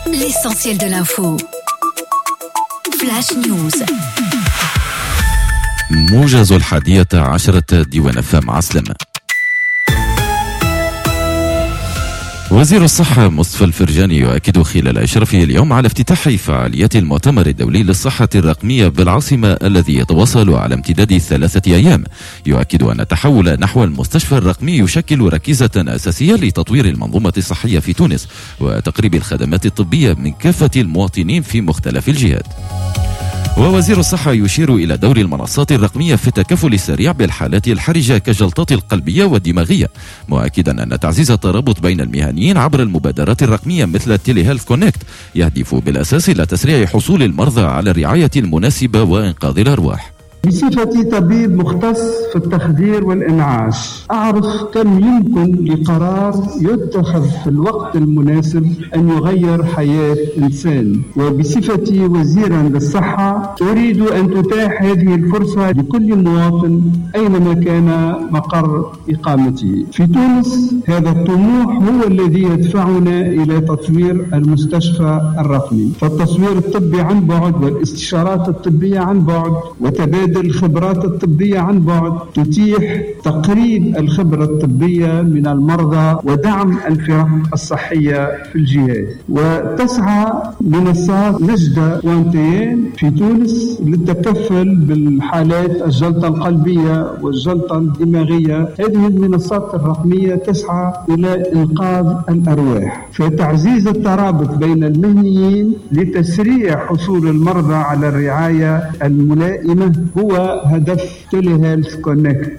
L'essentiel de l'info. Flash News. موجز 11 ديوان فام عسلم. وزير الصحة مصطفى الفرجاني يؤكد خلال إشرافه اليوم على افتتاح فعاليات المؤتمر الدولي للصحة الرقمية بالعاصمة الذي يتواصل على امتداد 3 أيام. يؤكد أن التحول نحو المستشفى الرقمي يشكل ركيزة أساسية لتطوير المنظومة الصحية في تونس وتقريب الخدمات الطبية من كافة المواطنين في مختلف الجهات. ووزير الصحة يشير إلى دور المنصات الرقمية في التكفل السريع بالحالات الحرجة كالجلطات القلبية والدماغية، مؤكدا أن تعزيز الترابط بين المهنيين عبر المبادرات الرقمية مثل تيلي هيلث كونكت يهدف بالأساس إلى تسريع حصول المرضى على الرعاية المناسبة وإنقاذ الأرواح. بصفتي طبيب مختص في التخدير والإنعاش، أعرف كم يمكن لقرار يتخذ في الوقت المناسب أن يغير حياة إنسان. وبصفتي وزيرا للصحة أريد أن تتاح هذه الفرصة لكل مواطن أينما كان مقر إقامته. في تونس هذا الطموح هو الذي يدفعنا إلى تطوير المستشفى الرقمي، فالتصوير الطبي عن بعد والاستشارات الطبية عن بعد وتبادل الخبرات الطبية عن بعد تتيح تقريب الخبرة الطبية من المرضى ودعم الفرق الصحية في الجهات. وتسعى منصات نجدة وانتيان في تونس للتكفل بالحالات الجلطة القلبية والجلطة الدماغية. هذه المنصات الرقمية تسعى إلى إنقاذ الأرواح، فتعزيز الترابط بين المهنيين لتسريع حصول المرضى على الرعاية الملائمة هو هدف تيلي هيلث كونكت.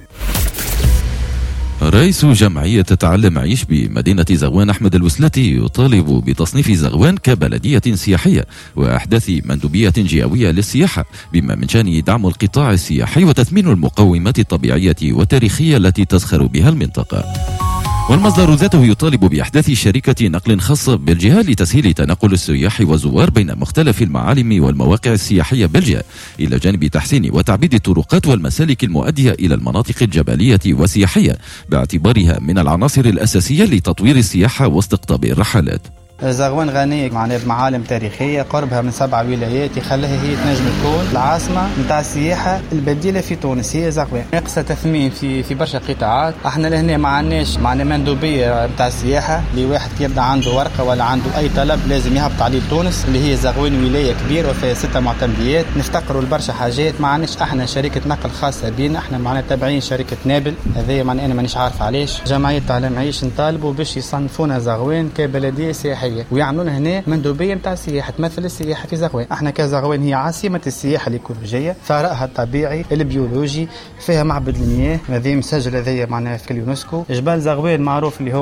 رئيس جمعية تعلم عيش بمدينة زغوان أحمد الوسلاتي يطالب بتصنيف زغوان كبلدية سياحية وأحداث مندوبية جهوية للسياحة، بما من شأنه دعم القطاع السياحي وتثمين المقومات الطبيعية والتاريخية التي تزخر بها المنطقة. والمصدر ذاته يطالب بإحداث شركة نقل خاصة بالجهة لتسهيل تنقل السياح والزوار بين مختلف المعالم والمواقع السياحية بالجهة، إلى جانب تحسين وتعبيد الطرقات والمسالك المؤدية إلى المناطق الجبلية والسياحية باعتبارها من العناصر الأساسية لتطوير السياحة واستقطاب الرحلات. زغوان غنية معناها بمعالم تاريخية، قربها من 7 ولايات يخليها هي تنجم تكون العاصمة نتاع السياحة البديلة في تونس هي زغوان. ناقصة تثمين في برشا قطاعات. احنا لهنا ما عندناش مندوبية نتاع السياحة لواحد يبدا عنده ورقة ولا عنده أي طلب لازم يهبط عليه تونس، اللي هي زغوان ولاية كبيرة وفيها 6 معتمديات. نفتقروا لبرشا حاجات، ما عندناش احنا شركة نقل خاصة بينا، احنا معنا تابعين شركة نابل، هذايا أنا مانيش عارف علاش. جمعية تعلم عيش نطالبوا باش يصنفونا زغوان كبلدية سياحية ويعملون هنا مندوبية متاع السياحة تمثل السياحة في زغوان. احنا كزغوان هي عاصمة السياحة الإيكولوجية، ثرائها الطبيعي البيولوجي، فيها معبد المياه هذه مسجل هذايا معناها في اليونسكو. جبال زغوان معروف اللي هو